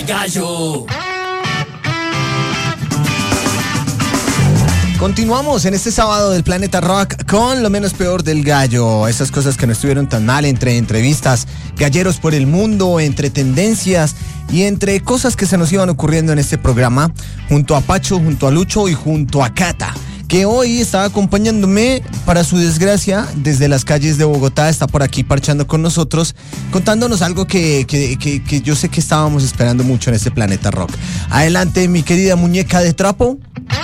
del Gallo. Continuamos en este sábado del Planeta Rock con lo menos peor del Gallo. Esas cosas que no estuvieron tan mal, entre entrevistas, galleros por el mundo, entre tendencias y entre cosas que se nos iban ocurriendo en este programa, junto a Pacho, junto a Lucho y junto a Cata, que hoy estaba acompañándome, para su desgracia, desde las calles de Bogotá. Está por aquí parchando con nosotros, contándonos algo que yo sé que estábamos esperando mucho en este Planeta Rock. Adelante, mi querida muñeca de trapo.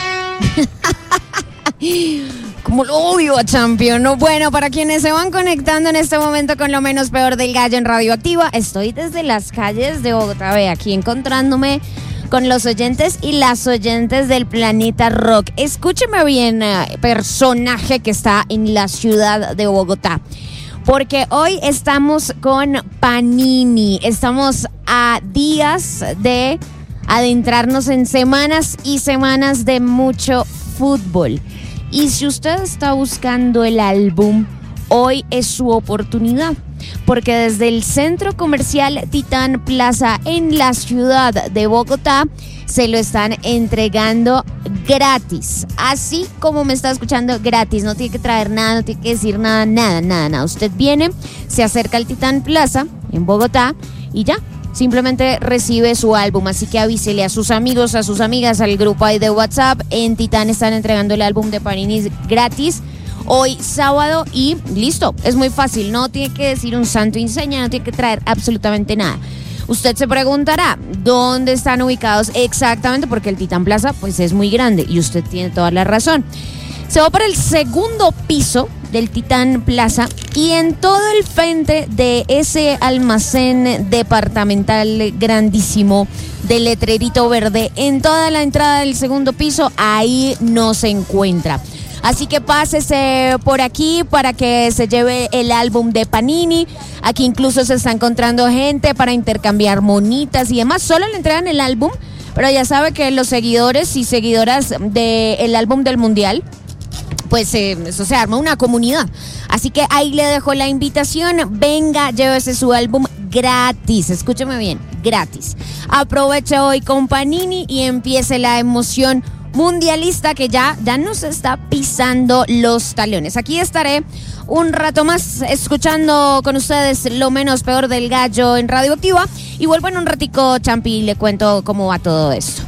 Como lo odio a Champion, ¿no? Bueno, para quienes se van conectando en este momento con lo menos peor del Gallo en Radioactiva, estoy desde las calles de Bogotá, aquí encontrándome con los oyentes y las oyentes del Planeta Rock. Escúcheme bien, personaje que está en la ciudad de Bogotá, porque hoy estamos con Panini. Estamos a días de adentrarnos en semanas y semanas de mucho fútbol. Y si usted está buscando el álbum, hoy es su oportunidad, porque desde el Centro Comercial Titán Plaza en la ciudad de Bogotá se lo están entregando gratis. Así como me está escuchando, gratis. No tiene que traer nada, no tiene que decir nada. Usted viene, se acerca al Titán Plaza en Bogotá y ya. Simplemente recibe su álbum, así que avísele a sus amigos, a sus amigas, al grupo ahí de WhatsApp. En Titán están entregando el álbum de Panini gratis hoy sábado y listo. Es muy fácil, no tiene que decir un santo y seña, no tiene que traer absolutamente nada. Usted se preguntará dónde están ubicados exactamente, porque el Titán Plaza pues es muy grande y usted tiene toda la razón. Se va para el segundo piso del Titán Plaza y en todo el frente de ese almacén departamental grandísimo de letrerito verde, en toda la entrada del segundo piso, ahí no se encuentra. Así que pásese por aquí para que se lleve el álbum de Panini. Aquí incluso se está encontrando gente para intercambiar monitas y demás. Solo le entregan el álbum, pero ya sabe que los seguidores y seguidoras del álbum del Mundial, pues eso se arma una comunidad. Así que ahí le dejo la invitación. Venga, llévese su álbum gratis. Escúcheme bien, gratis. Aproveche hoy con Panini y empiece la emoción mundialista que ya nos está pisando los talones. Aquí estaré un rato más escuchando con ustedes lo menos peor del Gallo en Radioactiva. Y vuelvo en un ratico, Champi, y le cuento cómo va todo esto.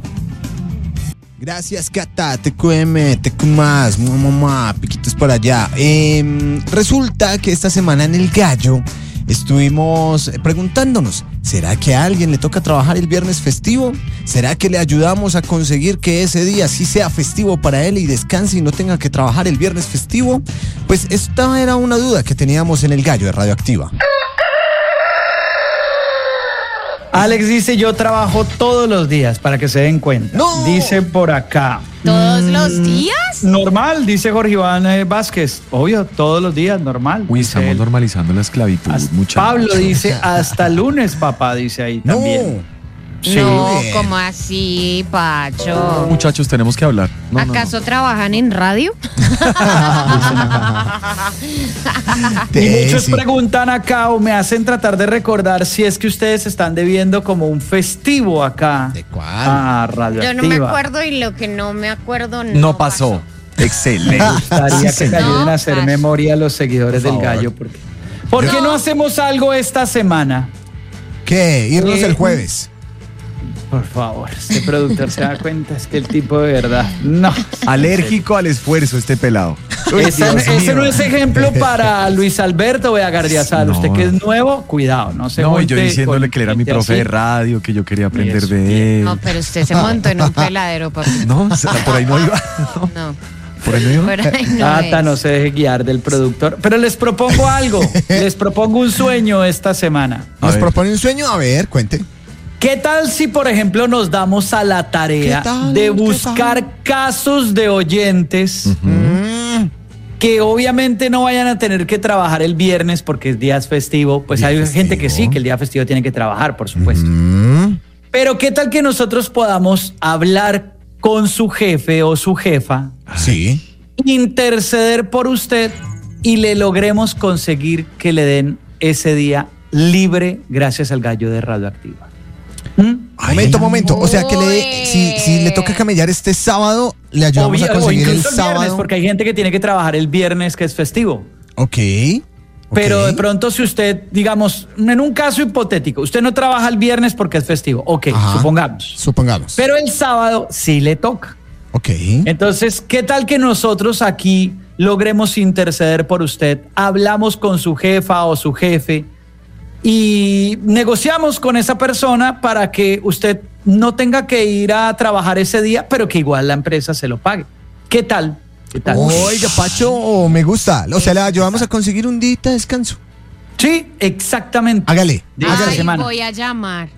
Gracias, Cata, TQM, TQMás, mamá, piquitos por allá. Resulta que esta semana en El Gallo estuvimos preguntándonos, ¿será que a alguien le toca trabajar el viernes festivo? ¿Será que le ayudamos a conseguir que ese día sí sea festivo para él y descanse y no tenga que trabajar el viernes festivo? Pues esta era una duda que teníamos en El Gallo de Radioactiva. Alex dice, yo trabajo todos los días, para que se den cuenta. No. Dice por acá. ¿Todos los días? Normal, dice Jorge Iván Vázquez. Obvio, todos los días, normal. Uy, estamos normalizando la esclavitud, muchachos. Pablo dice, hasta lunes, papá, dice ahí también. Sí. No, ¿cómo así, Pacho? Muchachos, tenemos que hablar. ¿Acaso trabajan en radio? Y muchos preguntan acá o me hacen tratar de recordar si es que ustedes están debiendo como un festivo acá. ¿De cuál? A Radioactiva. Yo no me acuerdo y lo que no me acuerdo no pasó. Excelente. Me gustaría que te ayuden a hacer memoria a los seguidores del Gallo. ¿Por qué no hacemos algo esta semana? ¿Qué? Irnos el jueves. Por favor, este productor se da cuenta, es que el tipo de verdad, no. Alérgico al esfuerzo este pelado. Ese no es ejemplo para Luis Alberto Beagardiazabal. No. Usted que es nuevo, cuidado, no se monte. No, yo diciéndole que él era mi profe de radio, que yo quería aprender de él. No, pero usted se montó en un peladero, papá. No, por ahí no iba. No. Por ahí no iba. Por ahí no Tata, no se deje guiar del productor. Pero les propongo algo, les propongo un sueño esta semana. ¿Nos propone un sueño? A ver, cuente. ¿Qué tal si, por ejemplo, nos damos a la tarea de buscar casos de oyentes que obviamente no vayan a tener que trabajar el viernes porque es día festivo? Pues hay gente que sí, que el día festivo tiene que trabajar, por supuesto. Pero ¿qué tal que nosotros podamos hablar con su jefe o su jefa? Sí. Interceder por usted y le logremos conseguir que le den ese día libre gracias al Gallo de Radioactiva. Momento. O sea que si le toca camellar este sábado, le ayudamos a conseguir el sábado. Viernes, porque hay gente que tiene que trabajar el viernes, que es festivo. Ok. Pero de pronto si usted, digamos, en un caso hipotético, usted no trabaja el viernes porque es festivo. Ok, supongamos. Pero el sábado sí le toca. Ok. Entonces, ¿qué tal que nosotros aquí logremos interceder por usted? Hablamos con su jefa o su jefe y negociamos con esa persona para que usted no tenga que ir a trabajar ese día, pero que igual la empresa se lo pague. ¿Qué tal? Oiga, Pacho, me gusta. O sea, le ayudamos a conseguir un día de descanso. Sí, exactamente. Hágale. Voy a llamar.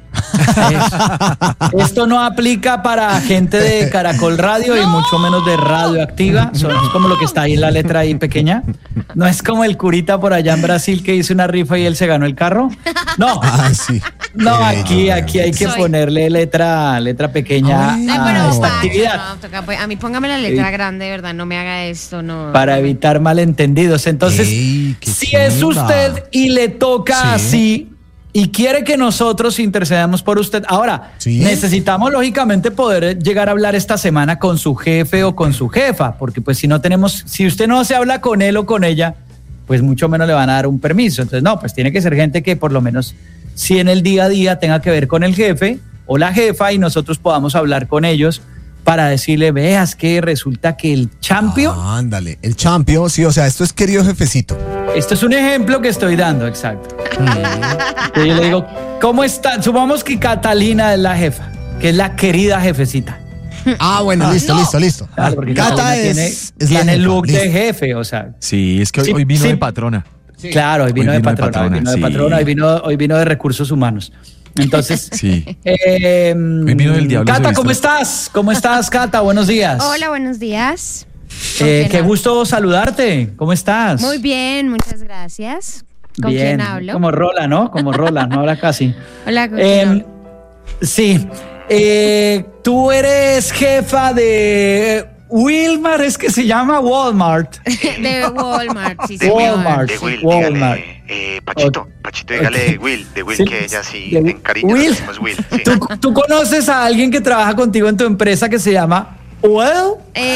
Esto no aplica para gente de Caracol Radio y mucho menos de Radioactiva. Es como lo que está ahí en la letra ahí pequeña. No es como el curita por allá en Brasil que hizo una rifa y él se ganó el carro. No. Sí. No, aquí hay que ponerle letra pequeña a esta actividad. A mí póngame la letra grande, de verdad, no me haga esto. No. Para evitar malentendidos. Entonces, si es usted y le toca así y quiere que nosotros intercedamos por usted, ahora necesitamos lógicamente poder llegar a hablar esta semana con su jefe o con su jefa, porque pues si usted no se habla con él o con ella, pues mucho menos le van a dar un permiso. Entonces pues tiene que ser gente que por lo menos si en el día a día tenga que ver con el jefe o la jefa y nosotros podamos hablar con ellos para decirle, veas que resulta que el champion... ándale, el champion, sí, o sea, esto es querido jefecito. Esto es un ejemplo que estoy dando, exacto. Yo le digo, ¿cómo está? Supongamos que Catalina es la jefa, que es la querida jefecita. Bueno, listo. Claro, porque Cata tiene el look de jefe, o sea. Sí, es que hoy vino de patrona. Sí. Claro, hoy vino de patrona, hoy vino de recursos humanos. Entonces, hoy vino del diablo. Cata, ¿cómo estás? ¿Cómo estás, Cata? Buenos días. Hola, buenos días. Qué gusto saludarte. ¿Cómo estás? Muy bien, muchas gracias. ¿Con quién hablo? Como Rola, ¿no? Como Rola, no habla casi. Hola, ¿con quién hablo? Sí. Tú eres jefa de Wilmar, es que se llama Walmart. De Walmart, sí, de Walmart. De Will, Walmart. dígale, Pachito, dígale de Will, que ella sí, en cariño Will. le decimos Will. Sí. ¿Tú conoces a alguien que trabaja contigo en tu empresa que se llama Well?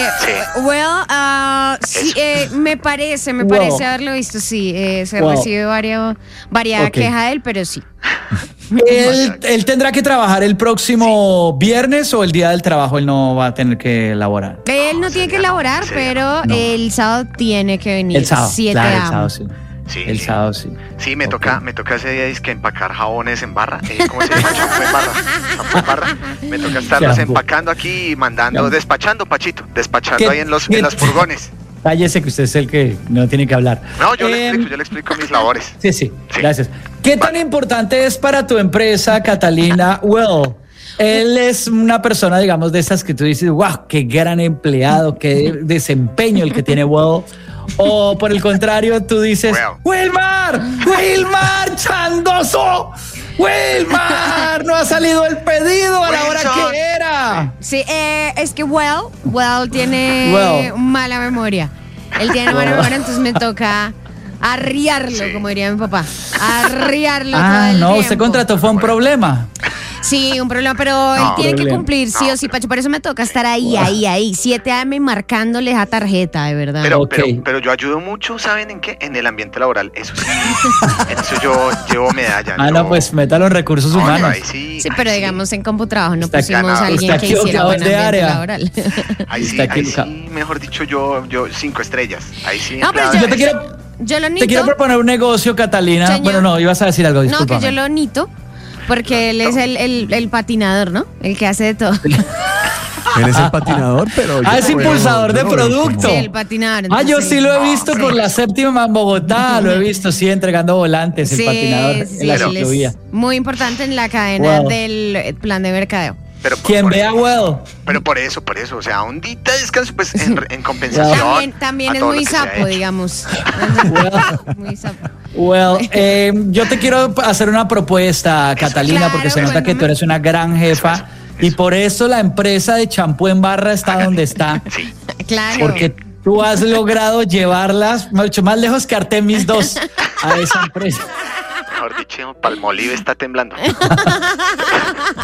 Sí, me parece haberlo visto, sí. Se recibe varias quejas de él, pero sí. ¿Él tendrá que trabajar el próximo viernes o el día del trabajo él no va a tener que laborar? Él no tiene que laborar, pero el sábado tiene que venir. El sábado, 7 claro, el sábado sí. El sábado sí. Sí, me toca ese día es que empacar jabones en barra. ¿Cómo se llama? Champú en barra. Me toca estarlos empacando aquí y mandando, despachando, Pachito. Despachando ahí en los furgones. Cállese que usted es el que no tiene que hablar. No, yo le explico mis labores. Sí, gracias. ¿Qué tan importante es para tu empresa, Catalina Well? Él es una persona, digamos, de esas que tú dices, wow, qué gran empleado, qué desempeño el que tiene Well. O por el contrario, tú dices, Wilmar, Chandoso, Wilmar, no ha salido el pedido a la hora que era. Sí, es que Well tiene mala memoria. Él tiene mala memoria, entonces me toca arriarlo, como diría mi papá. Arriarlo todo el tiempo. Usted contrató, fue un problema. Sí, un problema, pero él tiene que cumplir sí o sí, Pacho. Por eso me toca estar ahí, 7 AM marcándole esa tarjeta, de verdad. Pero yo ayudo mucho, ¿saben en qué? En el ambiente laboral, eso sí. En eso yo llevo medalla. Pues métalo en recursos humanos. Sí, pero digamos en CompuTrabajo no pusimos a alguien que hiciera buen ambiente laboral. Ahí sí, mejor dicho, yo 5 estrellas. Ahí sí. No, pero yo lo nito. Te quiero proponer un negocio, Catalina. Señor. Bueno, no, ibas a decir algo, disculpa. No, que yo lo nito. Porque él es el patinador, ¿no? El que hace de todo. Él es el patinador, pero... es impulsador de producto. Sí, el patinador. Yo sí lo he visto por la séptima en Bogotá. Lo he visto, entregando volantes, el patinador en la ciclovía. Muy importante en la cadena del plan de mercadeo. Quien vea Well. Pero por eso, o sea, un día de descanso, pues en compensación. También es muy sapo, digamos. Muy sapo. Yo te quiero hacer una propuesta, Catalina, porque se nota que tú eres una gran jefa. Y por eso la empresa de champú en barra está donde está. Sí. Claro. Porque tú has logrado llevarlas mucho más lejos que Artemis 2 a esa empresa. Mejor dicho, Palmolive está temblando.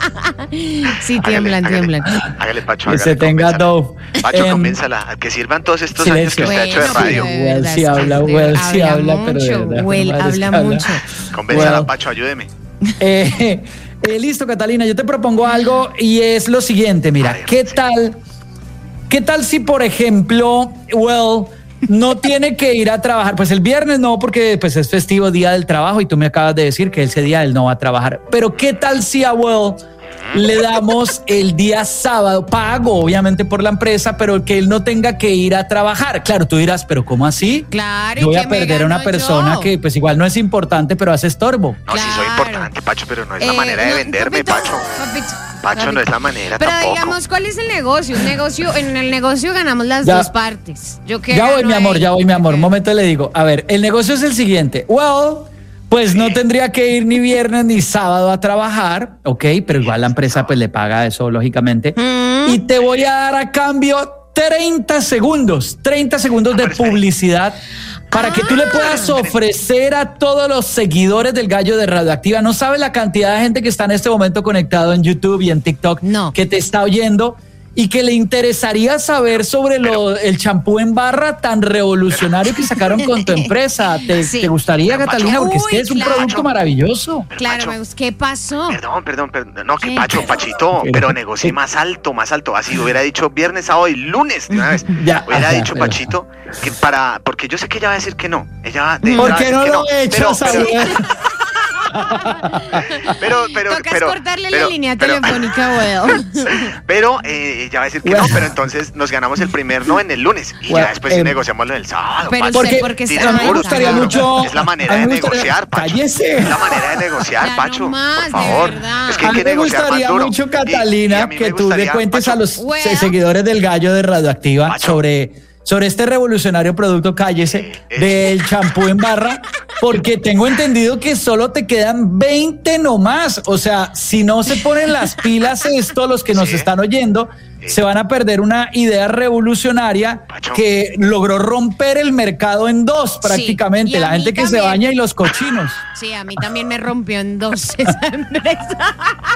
Sí, tiemblan. Hágale, Pacho. Que se tenga dough. Pacho, convénzala. Que sirvan todos estos años que usted ha hecho de radio. Sí habla, pero habla mucho. Convénzala, Pacho, ayúdeme. Listo, Catalina, yo te propongo algo y es lo siguiente, mira, ¿qué tal si, por ejemplo, no tiene que ir a trabajar? Pues el viernes no, porque pues es festivo, día del trabajo, y tú me acabas de decir que ese día él no va a trabajar. Pero ¿qué tal si a le damos el día sábado, pago obviamente por la empresa, pero que él no tenga que ir a trabajar? Claro, tú dirás, pero ¿cómo así? Claro, yo voy a perder a una persona que pues igual no es importante, pero hace estorbo. No, sí soy importante, Pacho, pero no es la manera de venderme, Pacho. Pacho, no es la manera pero tampoco. Digamos, ¿cuál es el negocio? En el negocio ganamos las dos partes. Ya voy, mi amor. Un momento le digo. A ver, el negocio es el siguiente. Pues no tendría que ir ni viernes ni sábado a trabajar, ¿ok? Pero igual la empresa pues le paga eso, lógicamente. Y te voy a dar a cambio 30 segundos de publicidad para que tú le puedas ofrecer a todos los seguidores del Gallo de Radioactiva. No sabes la cantidad de gente que está en este momento conectado en YouTube y en TikTok que te está oyendo y que le interesaría saber sobre el champú en barra tan revolucionario que sacaron con tu empresa. ¿Te gustaría, Catalina? Porque es que es un producto maravilloso. Claro, ¿qué pasó? Perdón. No, que Pachito, pero negocié más alto. Así hubiera dicho viernes, sábado y lunes de una vez. Hubiera dicho Pachito que porque yo sé que ella va a decir que no. ¿Por qué no lo he hecho, Samuel? Tocas cortarle la línea telefónica, Pero ya va a decir que no, pero entonces nos ganamos el primer no en el lunes y ya después negociamos lo del sábado. Pero porque a mí me gustaría mucho. Es la manera de negociar, Pacho. Cállese. Es la manera de negociar, Pacho. Por favor. Es que hay que negociar más duro. A mí me gustaría mucho, Catalina, que tú le cuentes a los seguidores del Gallo de Radioactiva sobre este revolucionario producto, cállese, del champú en barra, porque tengo entendido que solo te quedan 20 nomás. O sea, si no se ponen las pilas los que nos están oyendo, se van a perder una idea revolucionaria que logró romper el mercado en dos prácticamente. La gente que se baña y los cochinos. Sí, a mí también me rompió en dos esa empresa.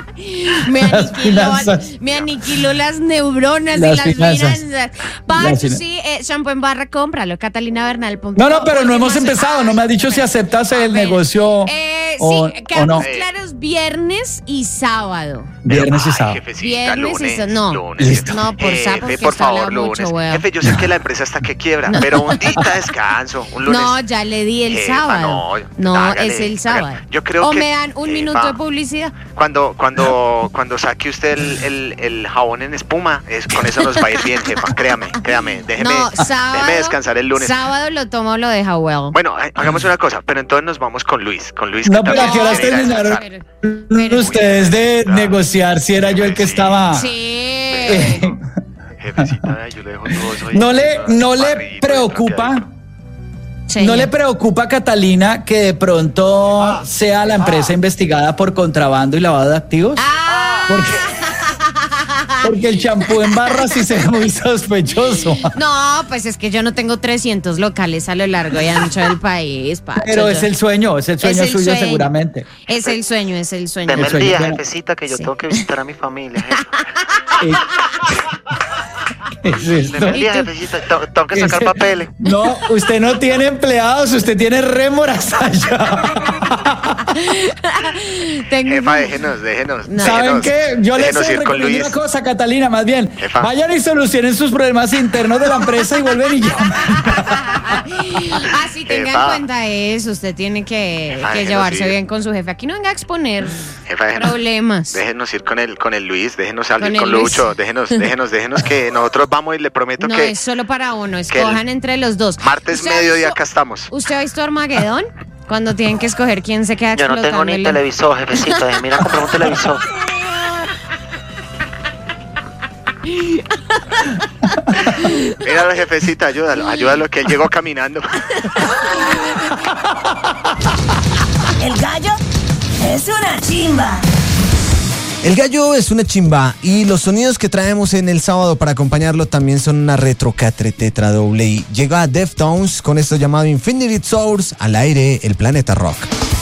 Me aniquiló las neuronas y las finanzas. Pacho, sí, shampoo en barra, cómpralo. CatalinaBernal.com. No, pero no hemos empezado. No me has dicho si aceptas el negocio o no. Claro, es viernes y sábado. Viernes y sábado. Viernes y sábado. No. No, por favor, lunes. Jefe, yo sé que la empresa está que quiebra, pero un día de descanso, un lunes. No, ya le di el sábado. No, es el sábado. Yo creo que me dan un minuto de publicidad. Cuando saque usted el jabón en espuma, con eso nos va a ir bien, jefa. Créame. Déjeme descansar el lunes. Sábado lo tomo, lo deja Bueno, hagamos una cosa, pero entonces nos vamos con Luis. No, pero ¿a qué horas terminaron ustedes de negociar si era yo el que estaba? Sí. Jefecita, yo le dejo todo eso. ¿No le preocupa? ¿No le preocupa, Catalina, que de pronto sea la empresa investigada por contrabando y lavado de activos? Porque el champú en barra sí se ve muy sospechoso. No, pues es que yo no tengo 300 locales a lo largo y ancho del país, Pacho. Pero es el sueño suyo seguramente. Es el sueño. Deme el día, jefecita, que yo tengo que visitar a mi familia. ¿Es esto? Deme el día, jefecita, tengo que sacar papeles. No, usted no tiene empleados, usted tiene rémoras allá. Jefa, déjenos. ¿Saben qué? Yo les recomiendo una cosa, Catalina, más bien. Jefa. Vayan y solucionen sus problemas internos de la empresa y vuelven y llaman. Así tenga en cuenta eso. Usted tiene que llevarse bien con su jefe. Aquí no venga a exponer problemas. Déjenos ir con el Luis, déjenos salir con Lucho. Déjenos que nosotros vamos y le prometo que... No, es solo para uno. Escojan entre los dos. Martes mediodía acá estamos. ¿Usted ha visto Armagedón? Cuando tienen que escoger quién se queda explotando. Yo no tengo ni televisor, jefecito. Mira, comprame un televisor. Míralo, jefecita, ayúdalo que él llegó caminando. El gallo es una chimba. El gallo es una chimba y los sonidos que traemos en el sábado para acompañarlo también son una retro tetra doble. Y llega Deftones con esto llamado Infinity Source al aire, el Planeta Rock.